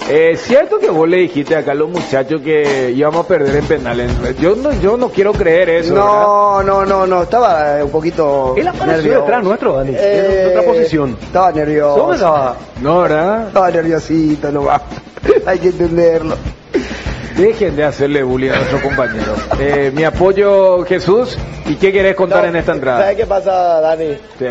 Es cierto que vos le dijiste acá a los muchachos que íbamos a perder en penales. Yo no quiero creer eso. No, estaba un poquito Él apareció nervioso. detrás nuestro, Dani, en otra posición. Estaba nervioso. ¿Dónde estaba? No, ¿verdad? Estaba nerviosito, no va. Hay que entenderlo. Dejen de hacerle bullying a nuestros compañeros. Mi apoyo, Jesús. ¿Y qué querés contar en esta entrada? ¿Sabes qué pasa, Dani? Sí.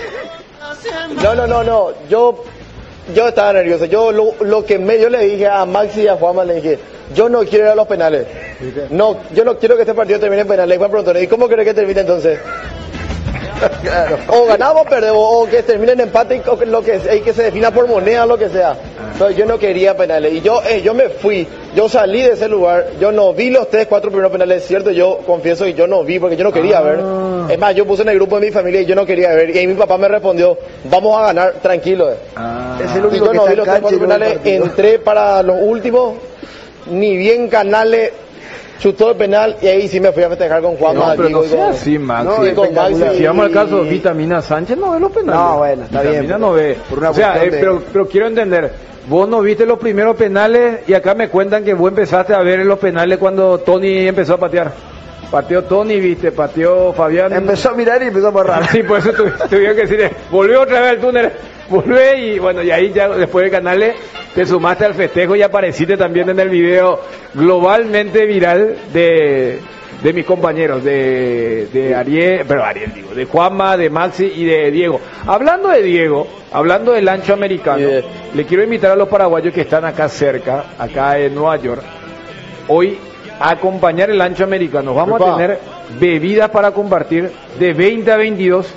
No. Yo estaba nervioso. Yo le dije a Maxi y a Juanma, le dije, yo no quiero ir a los penales. No, yo no quiero que este partido termine en penales. Y Juan preguntó, ¿y cómo querés que termine entonces? Claro. O ganamos o perdemos, o que termine en empate, o que se defina por moneda o lo que sea. Pero yo no quería penales. Y yo me fui, yo salí de ese lugar, yo no vi los 3-4 primeros penales, es cierto, yo confieso que yo no vi porque yo no quería ver. Es más, yo puse en el grupo de mi familia y yo no quería ver. Y ahí mi papá me respondió, vamos a ganar, tranquilo. Es el único y yo que no está vi los en cancha 3-4 y no ve el penales, partido. entré para los últimos, ni bien Canales chutó el penal y ahí sí me fui a festejar con Juan No, pero no y con- sea así, Maxi. No, y con Maxi. Si vamos al caso de Vitamina Sánchez, no ve los penales. No, bueno, está bien, Vitamina pero no ve. por una O sea, cuestión de- pero quiero entender. Vos no viste los primeros penales y acá me cuentan que vos empezaste a ver los penales cuando Tony empezó a patear. Pateó Tony, viste, pateó Fabián. Empezó a mirar y empezó a borrar. Sí, por eso tuvieron que decir, volvió otra vez al túnel, volvé y bueno, y ahí ya después de Canales te sumaste al festejo y apareciste también en el video globalmente viral de mis compañeros, de Ariel, digo, de Juanma, de Maxi y de Diego. Hablando de Diego, hablando del ancho americano, le quiero invitar a los paraguayos que están acá cerca, acá en Nueva York, hoy a acompañar el ancho americano. Vamos a tener bebidas para compartir de 20 a 22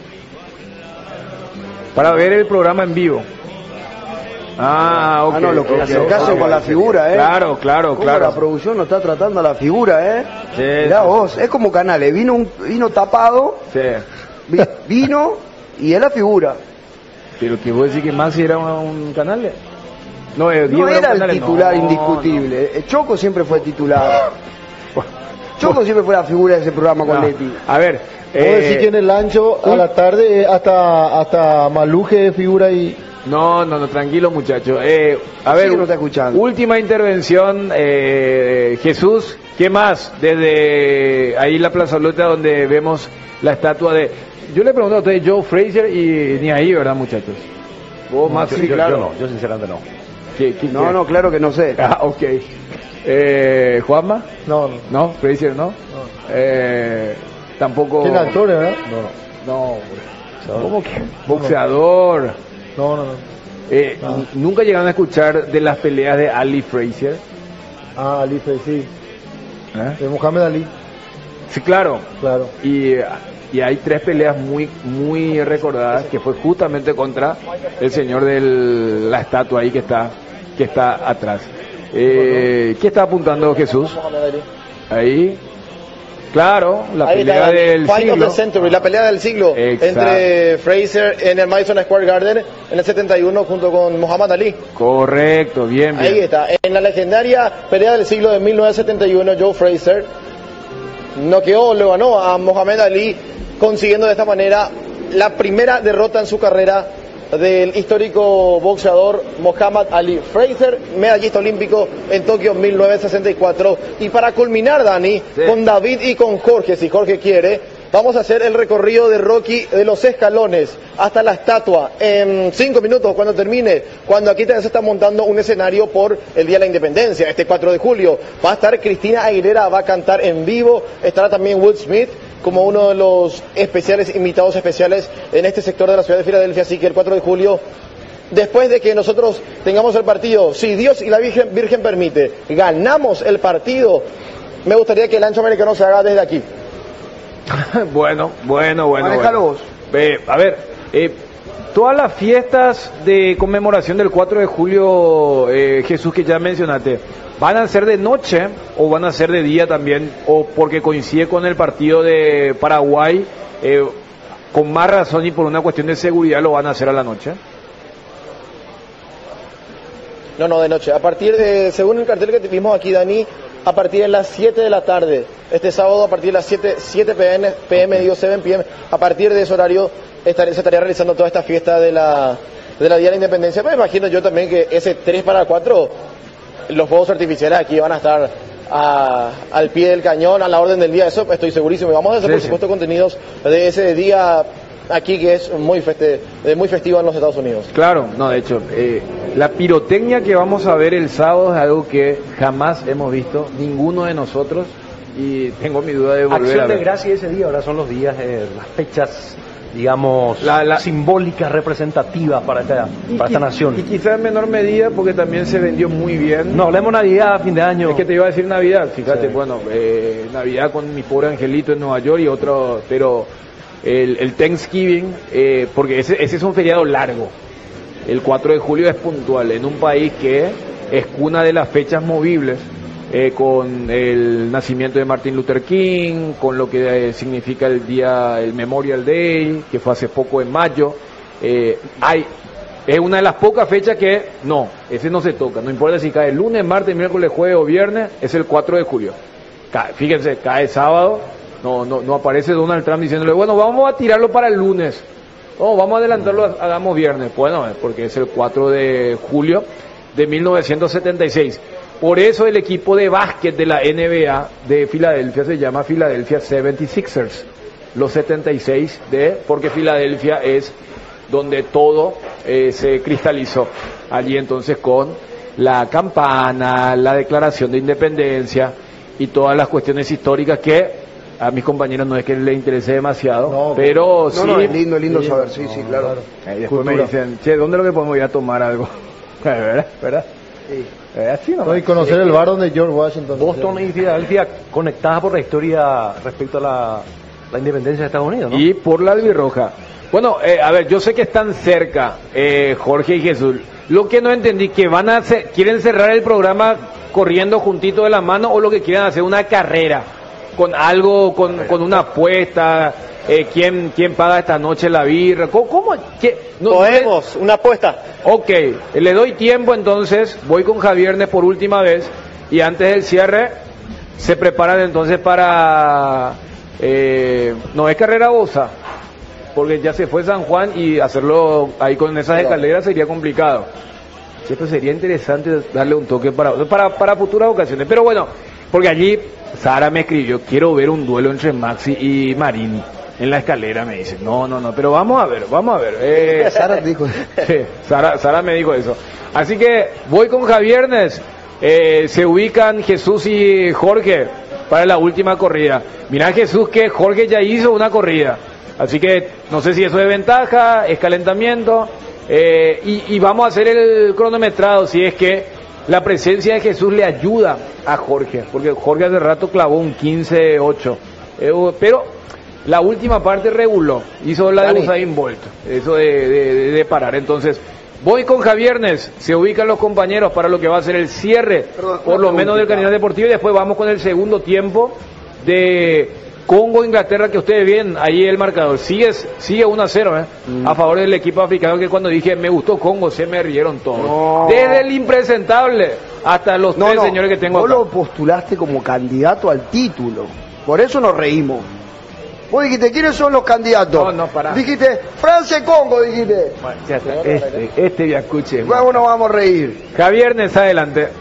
para ver el programa en vivo. Ok. No, lo que ok, acercarse ok. con la figura, Claro. Cómo la producción no está tratando a la figura, Sí, Mirá sí. vos, es como Canales, vino tapado, Sí. vino y es la figura. Pero que vos decís que Maxi era un canal. No, No Diego era un el canal. titular No, indiscutible. Choco siempre fue titular. Choco siempre fue la figura de ese programa con no. Leti. A ver. Puedo decir que en el ancho a la tarde hasta Maluje figura y No, tranquilo muchachos. A Sí ver, que no está escuchando. última intervención, Jesús, ¿qué más? Desde ahí la plazoleta donde vemos la estatua de... Yo le pregunto a ustedes, Joe Frazier y ni ahí, ¿verdad muchachos? Vos más sí, claro. Yo sinceramente no. ¿Qué? No, claro que no sé. Ah, ok. ¿Juanma? no. No, Frazier no. Tampoco... ¿Tiene actores, verdad? No, ¿cómo que? Boxeador. No. ¿Nunca llegaron a escuchar de las peleas de Ali Frazier? Ah, Ali Frey, sí. ¿Eh? De Mohamed Ali, Sí, claro. claro. Y hay 3 peleas muy recordadas que fue justamente contra el señor de la estatua ahí que está atrás. ¿Qué está apuntando Jesús? Mohamed Ali. Ahí. Claro, la Ahí pelea está, del Fight of siglo. the Century, la pelea del siglo Exacto. entre Fraser en el Madison Square Garden en el 71 junto con Muhammad Ali. Correcto, bien. Ahí está, en la legendaria pelea del siglo de 1971, Joe Fraser noqueó, le ganó a Muhammad Ali, consiguiendo de esta manera la primera derrota en su carrera del histórico boxeador Muhammad Ali. Fraser, medallista olímpico en Tokio 1964. Y para culminar, Dani, Sí. con David y con Jorge, si Jorge quiere, vamos a hacer el recorrido de Rocky de los escalones hasta la estatua en 5 minutos cuando termine, cuando aquí también se está montando un escenario por el Día de la Independencia, este 4 de julio. Va a estar Cristina Aguilera, va a cantar en vivo, estará también Will Smith como uno de los invitados especiales en este sector de la ciudad de Filadelfia, así que el 4 de julio, después de que nosotros tengamos el partido, si Dios y la Virgen permite, ganamos el partido, me gustaría que el ancho americano se haga desde aquí. Bueno. Manejalo vos. A ver, todas las fiestas de conmemoración del 4 de julio, Jesús, que ya mencionaste, ¿van a ser de noche o van a ser de día también? ¿O porque coincide con el partido de Paraguay, con más razón y por una cuestión de seguridad lo van a hacer a la noche? No, de noche. A partir de, según el cartel que vimos aquí, Dani, a partir de las 7 de la tarde, este sábado a partir de las 7 p.m., digo 7 p.m., a partir de ese horario se estaría realizando toda esta fiesta de la Día de la Independencia. Me imagino yo también que ese 3 para 4 los fuegos artificiales aquí van a estar al pie del cañón, a la orden del día, eso estoy segurísimo. Y vamos a hacer, por supuesto, contenidos de ese día aquí que es muy festivo en los Estados Unidos. Claro, no, de hecho, la pirotecnia que vamos a ver el sábado es algo que jamás hemos visto, ninguno de nosotros, y tengo mi duda de volver Acción a ver. de gracia ese día, ahora son los días, las fechas, digamos, simbólicas, representativas para esta nación. Y quizás en menor medida porque también se vendió muy bien. No, hablemos Navidad, fin de año. Es que te iba a decir Navidad, fíjate, Sí. bueno, Navidad con mi pobre angelito en Nueva York y otro, pero el Thanksgiving, porque ese es un feriado largo. El 4 de julio es puntual en un país que es cuna de las fechas movibles, con el nacimiento de Martin Luther King, con lo que significa el Memorial Day, que fue hace poco en mayo. Es una de las pocas fechas que ese no se toca, no importa si cae lunes, martes, miércoles, jueves o viernes, es el 4 de julio. Fíjense, cae sábado, no aparece Donald Trump diciéndole, bueno, vamos a tirarlo para el lunes, vamos a adelantarlo, hagamos viernes. Bueno, porque es el 4 de julio de 1976. Por eso el equipo de básquet de la NBA de Filadelfia se llama Philadelphia 76ers, los 76 porque Filadelfia es donde todo se cristalizó. Allí entonces con la campana, la declaración de independencia y todas las cuestiones históricas que a mis compañeros no es que les interese demasiado, pero sí. No, es lindo saber, sí, claro. Y después me dicen, che, ¿dónde es lo que podemos ir a tomar algo? ¿Verdad? Sí. Así no. Y conocer el bar donde George Washington. Boston y Filadelfia conectadas por la historia respecto a la independencia de Estados Unidos, ¿no? Y por la albirroja. Bueno, a ver, yo sé que están cerca, Jorge y Jesús. Lo que no entendí, que quieren cerrar el programa corriendo juntito de la mano, o lo que quieren hacer una carrera con algo, con una apuesta. ¿Quién paga esta noche la birra? ¿Cómo? Podemos, una apuesta. Ok, le doy tiempo entonces, voy con Javiernes por última vez, y antes del cierre se preparan entonces para, no es carrera Bosa, porque ya se fue San Juan y hacerlo ahí con esas escaleras sería complicado. Siempre sería interesante darle un toque para futuras ocasiones, pero bueno, porque allí Sara me escribió, quiero ver un duelo entre Maxi y Marini. En la escalera me dice, no, pero vamos a ver. Sara dijo. Sí, Sara me dijo eso. Así que voy con Javiernes, se ubican Jesús y Jorge para la última corrida. Mirá Jesús que Jorge ya hizo una corrida, así que no sé si eso es ventaja, es calentamiento, y vamos a hacer el cronometrado si es que la presencia de Jesús le ayuda a Jorge, porque Jorge hace rato clavó un 15-8, pero la última parte reguló, hizo la de Usain Bolt, eso de parar. Entonces, voy con Javiernes, se ubican los compañeros para lo que va a ser el cierre, por lo menos del Canal Deportivo, y después vamos con el segundo tiempo de Congo-Inglaterra, que ustedes ven ahí el marcador. Sigue 1-0, a favor del equipo africano, que cuando dije me gustó Congo, se me rieron todos. No. Desde el impresentable hasta los tres señores que tengo vos acá. lo postulaste como candidato al título, por eso nos reímos. Vos dijiste, ¿quiénes son los candidatos? No, pará. Dijiste, Francia y Congo, dijiste. Bueno, ya está, este ya escuché. Luego nos vamos a reír. Javiernes, adelante.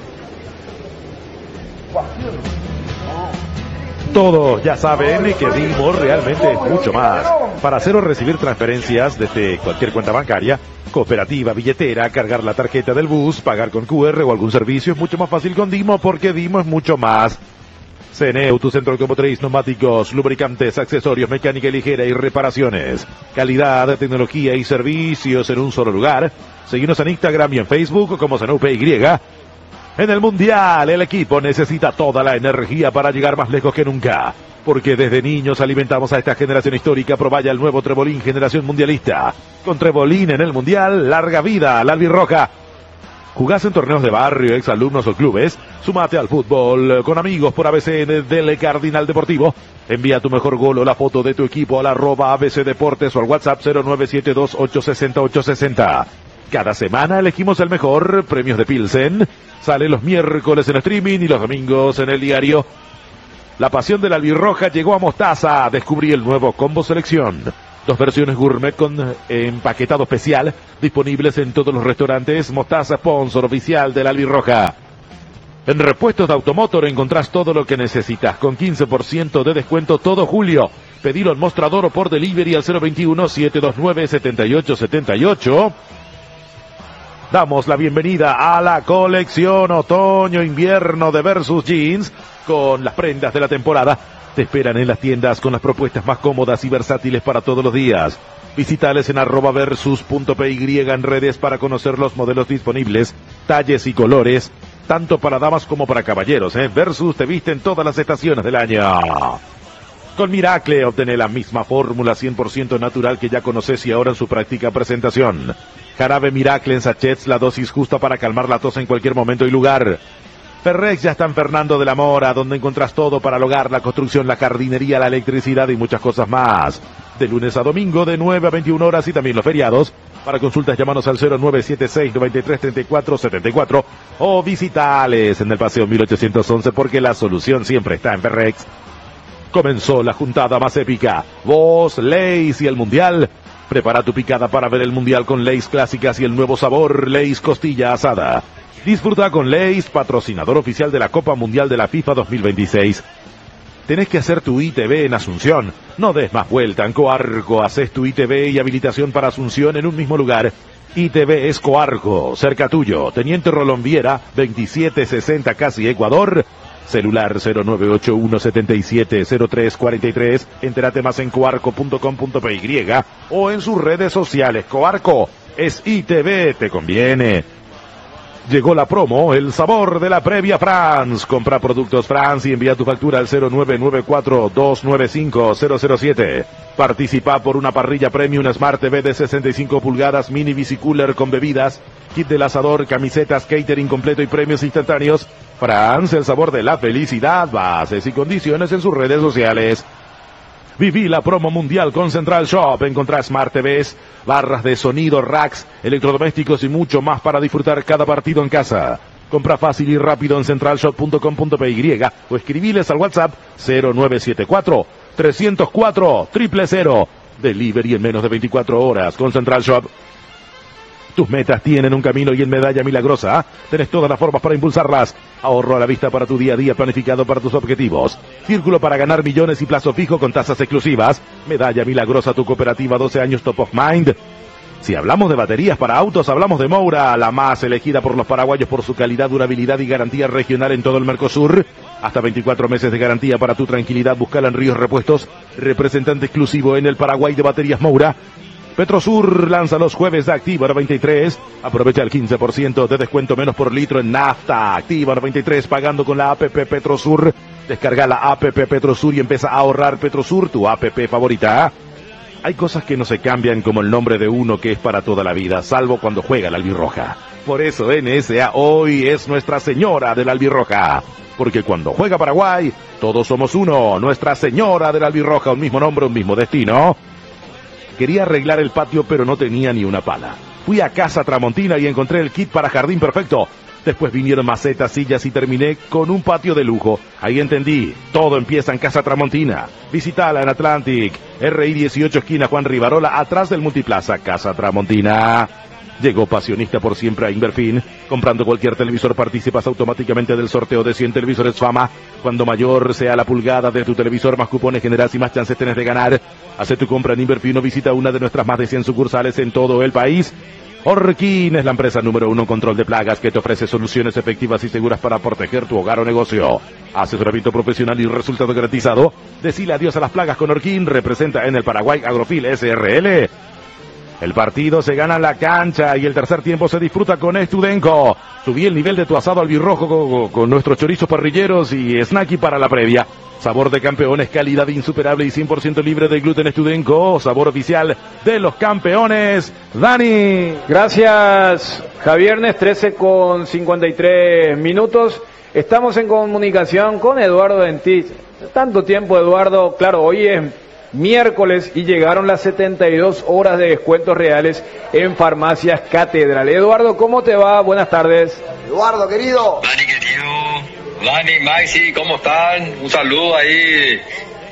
Todos ya saben que Dimo realmente es mucho más. Para hacer o recibir transferencias desde cualquier cuenta bancaria, cooperativa, billetera, cargar la tarjeta del bus, pagar con QR o algún servicio es mucho más fácil con Dimo, porque Dimo es mucho más. CNEU, tu centro automotriz, neumáticos, lubricantes, accesorios, mecánica ligera y reparaciones. Calidad, tecnología y servicios en un solo lugar. Seguinos en Instagram y en Facebook como CNUPY. En el Mundial, el equipo necesita toda la energía para llegar más lejos que nunca. Porque desde niños alimentamos a esta generación histórica. Probaya el nuevo Trebolín Generación Mundialista. Con Trebolín en el Mundial, larga vida al albirroja. ¿Jugás en torneos de barrio, exalumnos o clubes? Sumate al fútbol con amigos por ABCN del Cardinal Deportivo. Envía tu mejor gol o la foto de tu equipo al @ABC Deportes o al WhatsApp 0972-860-860. Cada semana elegimos el mejor, premios de Pilsen. Sale los miércoles en streaming y los domingos en el diario. La pasión de la albirroja llegó a Mostaza. Descubrí el nuevo Combo Selección. 2 versiones gourmet con empaquetado especial, disponibles en todos los restaurantes. Mostaza, sponsor oficial de la albirroja. En Repuestos de Automotor encontrás todo lo que necesitas, con 15% de descuento todo julio. Pedilo en mostrador o por delivery al 021-729-7878. Damos la bienvenida a la colección otoño-invierno de Versus Jeans, con las prendas de la temporada. Te esperan en las tiendas con las propuestas más cómodas y versátiles para todos los días. Visítales en @versus.py en redes para conocer los modelos disponibles, talles y colores, tanto para damas como para caballeros. Versus te viste en todas las estaciones del año. Con Miracle obtené la misma fórmula 100% natural que ya conoces y ahora en su práctica presentación. Jarabe Miracle en sachets, la dosis justa para calmar la tos en cualquier momento y lugar. Ferrex ya está en Fernando de la Mora, donde encontrás todo para el hogar, la construcción, la jardinería, la electricidad y muchas cosas más. De lunes a domingo de 9 a 21 horas y también los feriados. Para consultas llámanos al 0976-933474 o visitales en el Paseo 1811 porque la solución siempre está en Ferrex. Comenzó la juntada más épica. Vos, Lay's y el Mundial. Prepara tu picada para ver el Mundial con Lay's clásicas y el nuevo sabor Lay's costilla asada. Disfruta con Lay's, patrocinador oficial de la Copa Mundial de la FIFA 2026. Tenés que hacer tu ITV en Asunción. No des más vuelta en Coarco. Haces tu ITV y habilitación para Asunción en un mismo lugar. ITV es Coarco, cerca tuyo. Teniente Rolón Viera, 2760 casi Ecuador. Celular 0981-770343. Entérate más en coarco.com.py o en sus redes sociales. Coarco es ITV, te conviene. Llegó la promo, el sabor de la previa France. Compra productos France y envía tu factura al 0994-295-007. Participa por una parrilla premium Smart TV de 65 pulgadas, mini bicicooler con bebidas, kit del asador, camisetas, catering completo y premios instantáneos. France, el sabor de la felicidad. Bases y condiciones en sus redes sociales. Viví la promo mundial con Central Shop. Encontrá Smart TVs, barras de sonido, racks, electrodomésticos y mucho más para disfrutar cada partido en casa. Compra fácil y rápido en centralshop.com.py o escribiles al WhatsApp 0974-304-000. Delivery en menos de 24 horas con Central Shop. Tus metas tienen un camino y en Medalla Milagrosa tenés todas las formas para impulsarlas. Ahorro a la vista para tu día a día planificado para tus objetivos. Círculo para ganar millones y plazo fijo con tasas exclusivas. Medalla Milagrosa, tu cooperativa 12 años top of mind. Si hablamos de baterías para autos, hablamos de Moura, la más elegida por los paraguayos por su calidad, durabilidad y garantía regional en todo el Mercosur. Hasta 24 meses de garantía para tu tranquilidad. Búscala en Ríos Repuestos, representante exclusivo en el Paraguay de baterías Moura. Petrosur lanza los jueves de Activa 93. Aprovecha el 15% de descuento menos por litro en nafta. Activa 93 pagando con la APP Petrosur. Descarga la APP Petrosur y empieza a ahorrar. Petrosur, tu APP favorita. Hay cosas que no se cambian como el nombre de uno que es para toda la vida, salvo cuando juega la albirroja. Por eso NSA hoy es Nuestra Señora de la Albirroja. Porque cuando juega Paraguay, todos somos uno. Nuestra Señora de la Albirroja, un mismo nombre, un mismo destino. Quería arreglar el patio, pero no tenía ni una pala. Fui a Casa Tramontina y encontré el kit para jardín perfecto. Después vinieron macetas, sillas y terminé con un patio de lujo. Ahí entendí, todo empieza en Casa Tramontina. Visítala en Atlantic, RI 18 esquina Juan Rivarola, atrás del Multiplaza. Casa Tramontina. Llegó Pasionista por siempre a Inverfin. Comprando cualquier televisor participas automáticamente del sorteo de 100 televisores Fama. Cuando mayor sea la pulgada de tu televisor, más cupones generas y más chances tenés de ganar. Hace tu compra en Inverfin o visita una de nuestras más de 100 sucursales en todo el país. Orkin es la empresa número 1 en control de plagas que te ofrece soluciones efectivas y seguras para proteger tu hogar o negocio. Asesoramiento profesional y resultado garantizado. Decile adiós a las plagas con Orkin. Representa en el Paraguay Agrofil SRL. El partido se gana en la cancha y el tercer tiempo se disfruta con Estudenco. Subí el nivel de tu asado albirrojo con nuestros chorizos parrilleros y snacky para la previa. Sabor de campeones, calidad insuperable y 100% libre de gluten. Estudenco, sabor oficial de los campeones. Dani. Gracias, Javiernes, 13:53. Estamos en comunicación con Eduardo Dentich. Tanto tiempo, Eduardo. Claro, hoy es miércoles y llegaron las 72 horas de descuentos reales en Farmacias Catedral. Eduardo, ¿cómo te va? Buenas tardes. Eduardo, querido. Dani, querido. Dani, Maxi, ¿cómo están? Un saludo ahí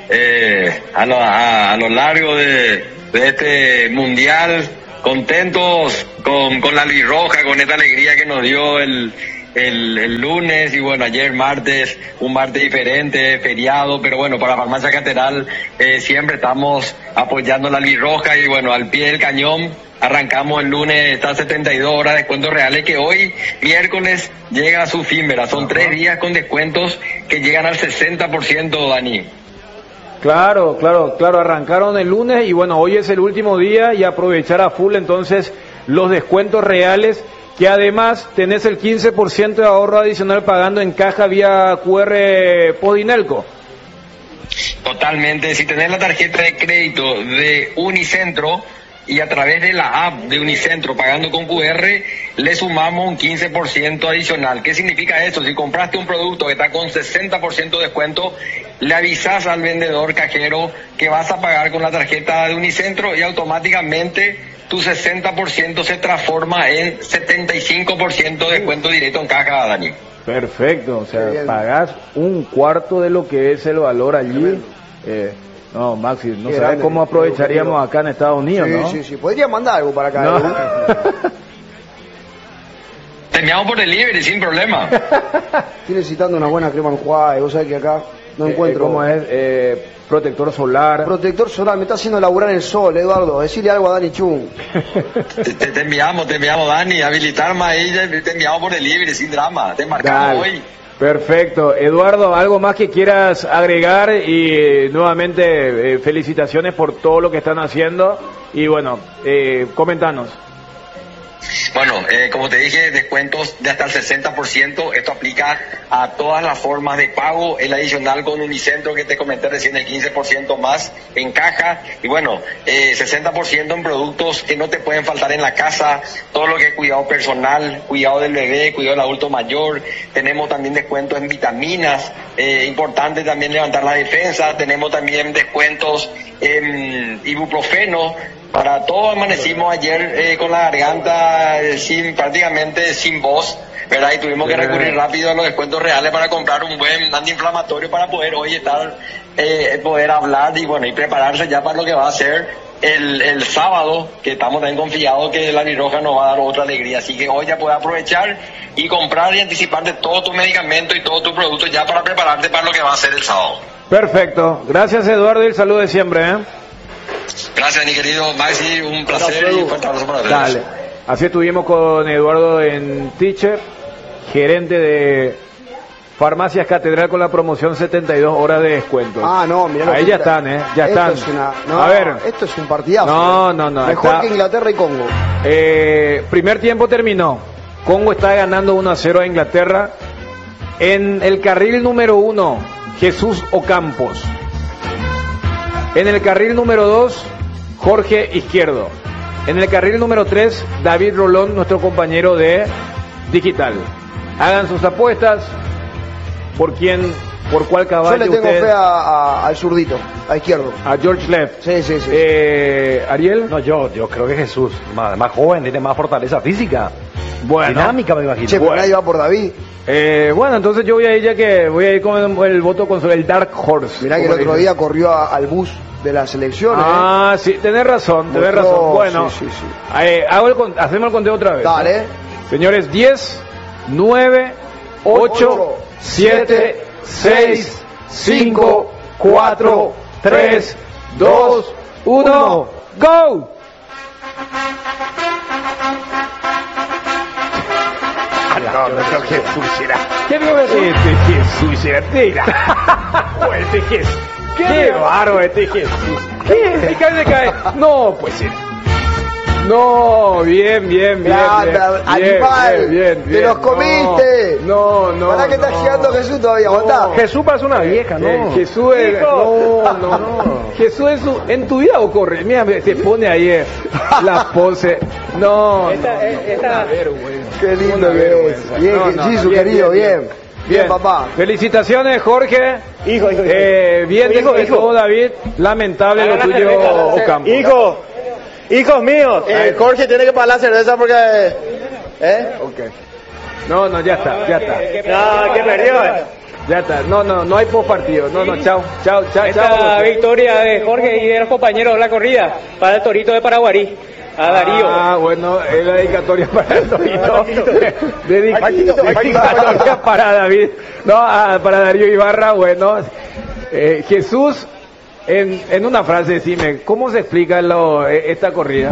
a lo largo de este mundial. Contentos con la albirroja, con esta alegría que nos dio el el lunes y bueno, ayer martes, un martes diferente, feriado, pero bueno, para Farmacia Catedral siempre estamos apoyando la albirroja y bueno, al pie del cañón. Arrancamos el lunes, está 72 horas de descuentos reales que hoy, miércoles, llega a su fin, ¿verdad? Son 3 días con descuentos que llegan al 60%, Dani. Claro, arrancaron el lunes y bueno, hoy es el último día y aprovechar a full entonces los descuentos reales, que además tenés el 15% de ahorro adicional pagando en caja vía QR Podinelco. Totalmente, si tenés la tarjeta de crédito de Unicentro y a través de la app de Unicentro pagando con QR, le sumamos un 15% adicional. ¿Qué significa esto? Si compraste un producto que está con 60% de descuento, le avisas al vendedor cajero que vas a pagar con la tarjeta de Unicentro y automáticamente tu 60% se transforma en 75% de descuento directo en caja, Dani. Perfecto, o sea, pagás un cuarto de lo que es el valor allí. No, Maxi, no sabes cómo aprovecharíamos acá en Estados Unidos, ¿no? Sí, podría mandar algo para acá. No. Te enviamos por delivery sin problema. Estoy necesitando una buena crema enjuague, vos sabés que acá no encuentro. ¿Cómo es? Protector solar. Protector solar, me está haciendo laburar el sol, Eduardo. Decirle algo a Dani Chung. Te enviamos, Dani, habilitar más ella, te enviamos por delivery sin drama. Te marcamos hoy. Perfecto. Eduardo, ¿algo más que quieras agregar? Y nuevamente felicitaciones por todo lo que están haciendo. Y bueno, comentanos. Bueno, como te dije, descuentos de hasta el 60%. Esto aplica a todas las formas de pago. El adicional con Unicentro que te comenté recién, el 15% más en caja. Y bueno, 60% en productos que no te pueden faltar en la casa. Todo lo que es cuidado personal, cuidado del bebé, cuidado del adulto mayor. Tenemos también descuentos en vitaminas. Importante también levantar la defensa. Tenemos también descuentos en ibuprofeno. Para todos amanecimos ayer con la garganta prácticamente sin voz, ¿verdad? Y tuvimos que recurrir rápido a los descuentos reales para comprar un buen antiinflamatorio para poder hoy poder hablar y bueno, y prepararse ya para lo que va a ser el sábado, que estamos también confiados que la albirroja nos va a dar otra alegría. Así que hoy ya puedes aprovechar y comprar y anticiparte todo tu medicamento y todo tu producto ya para prepararte para lo que va a ser el sábado. Perfecto. Gracias, Eduardo, y el saludo de siempre, Gracias, mi querido Maxi, un placer y un fuerte abrazo para ustedes. Dale. Así estuvimos con Eduardo en Teacher, gerente de Farmacias Catedral con la promoción 72 horas de descuento. No, mirá. Ahí ya están, ya están. A ver. Esto es un partidazo. No. Mejor que Inglaterra y Congo. Primer tiempo terminó. Congo está ganando 1-0 a Inglaterra. En el carril número 1, Jesús Ocampos. En el carril número 2, Jorge Izquierdo. En el carril número 3, David Rolón, nuestro compañero de Digital. Hagan sus apuestas. ¿Por cuál caballo? Yo le tengo fe al zurdito, a Izquierdo. A George Left. Sí. ¿Ariel? No, yo creo que Jesús, más joven, tiene más fortaleza física. Bueno. Dinámica, me imagino. Pero nadie va por David. Bueno, entonces yo voy a ir con el voto con el Dark Horse. Mirá que el otro día corrió al bus de las elecciones. Sí, tenés razón. Bueno, sí. hacemos el conteo otra vez. Dale. Señores, 10, 9, 8, 7, 6, 5, 4, 3, 2, 1, ¡go! ¿Qué Jesús era? Jesús. ¡Qué bárbaro Jesús! ¿Qué? ¿Se cae? No, pues sí. No, bien. Animal, te los comiste. No. ¿Para qué estás girando Jesús todavía? Aguantá. Jesús parece una vieja, ¿no? Jesús es... No. Jesús en tu vida ocurre. Mira, se pone ahí la pose. No. Esta vergüenza. Qué lindo que es. Bien, Jesús, querido, bien. Bien, papá. Felicitaciones, Jorge. Hijo. Bien, hijo, David. Lamentable lo tuyo, Ocampo. Hijos míos, Jorge tiene que pagar la cerveza porque... Ok. No, ya está. No, que perdió. Ya está. No hay post partido. Chao. Esta victoria de Jorge y de los compañeros de la corrida para el Torito de Paraguarí. A Darío. Ah, bueno, es la dedicatoria para el Torito. Dedicatoria para David. No, para Darío Ibarra, bueno. Jesús, en una frase, decime, ¿cómo se explica esta corrida?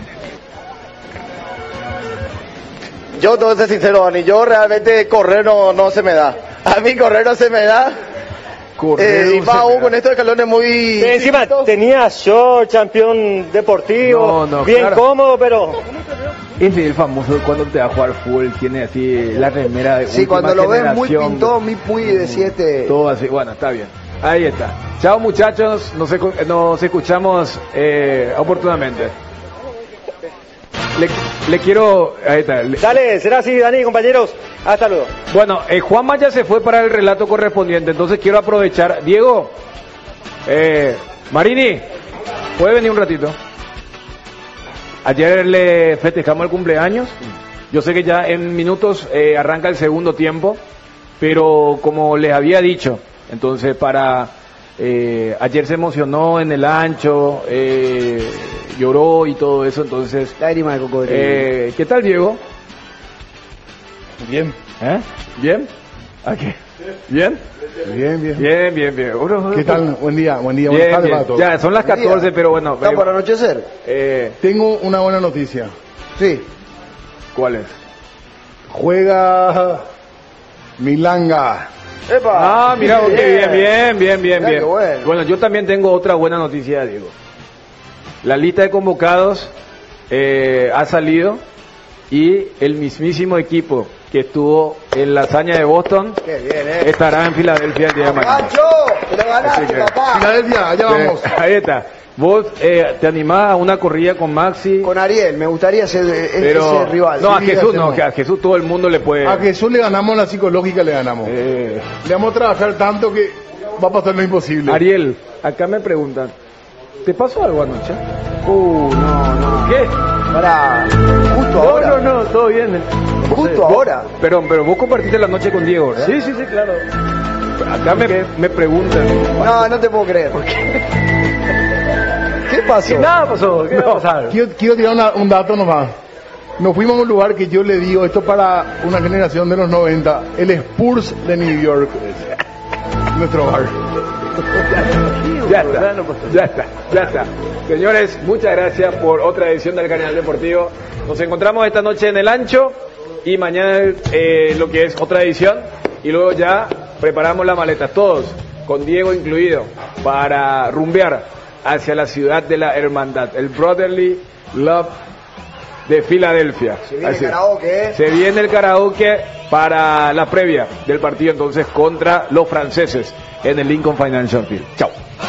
Yo tengo que ser sincero, Dani, yo realmente correr no se me da. A mí correr no se me da. Y más aún con estos escalones muy... Encima tenía short, campeón deportivo, bien claro. Cómodo, pero... Ese es el famoso cuando te va a jugar fútbol, tiene así la remera de sí, cuando lo ves muy pintado, muy de 7. Todo así, bueno, está bien. Ahí está. Chao muchachos, nos escuchamos oportunamente. Le quiero... Ahí está. Dale, será así, Dani, compañeros. Hasta luego. Bueno, Juan Maya se fue para el relato correspondiente, entonces quiero aprovechar. Diego, Marini, ¿puede venir un ratito? Ayer le festejamos el cumpleaños. Yo sé que ya en minutos arranca el segundo tiempo, pero como les había dicho, entonces ayer se emocionó en el ancho, lloró y todo eso, entonces... Lágrima de cocodrilo. ¿Qué tal, Diego? Bien. ¿Bien? ¿Aquí? ¿Bien? Bien. ¿Qué tal? Buen día. Bien, Buenas tardes para todos. Ya, son las 14, pero bueno... ¿Está por anochecer? Tengo una buena noticia. Sí. ¿Cuál es? Juega Milanga. ¡Epa! Ah, mira, bien. Bueno, yo también tengo otra buena noticia, Diego. La lista de convocados ha salido y el mismísimo equipo que estuvo en la hazaña de Boston estará en Filadelfia el día de mañana. ¡Pancho! ¡Te lo ganaste, papá! Filadelfia, allá vamos. Ahí está. ¿Vos te animás a una corrida con Maxi? Con Ariel, me gustaría ser ese rival. No, sí, a Jesús todo el mundo le puede... A Jesús le ganamos la psicológica, le ganamos. Le vamos a trabajar tanto que va a pasar lo imposible. Ariel, acá me preguntan, ¿te pasó algo anoche? No. ¿Qué? Pará, justo ahora. No, todo bien. Justo ahora. Pero vos compartiste la noche con Diego, ¿verdad? Sí, claro. Acá me preguntan. No te puedo creer. ¿Qué pasó? Nada pasó. ¿Qué va a pasar? Quiero tirar un dato nomás. Nos fuimos a un lugar que yo le digo, esto para una generación de los 90, el Spurs de New York. Nuestro bar. Ya está. Señores, muchas gracias por otra edición del Canal Deportivo. Nos encontramos esta noche en el Ancho y mañana lo que es otra edición. Y luego ya preparamos las maletas, todos, con Diego incluido, para rumbear hacia la ciudad de la hermandad, el Brotherly Love de Filadelfia. Se viene el karaoke, Se viene el karaoke para la previa del partido entonces contra los franceses en el Lincoln Financial Field. Chao.